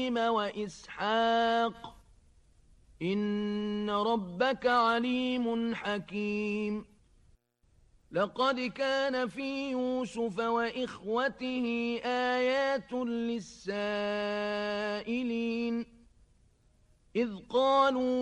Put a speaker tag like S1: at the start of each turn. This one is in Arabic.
S1: وإسحاق إن ربك عليم حكيم لقد كان في يوسف وإخوته آيات للسائلين إذ قالوا